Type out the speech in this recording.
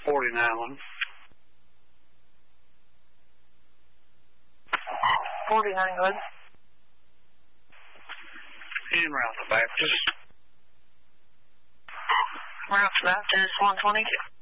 49. 49, good. En route to Baptist. Route to Baptist, 122.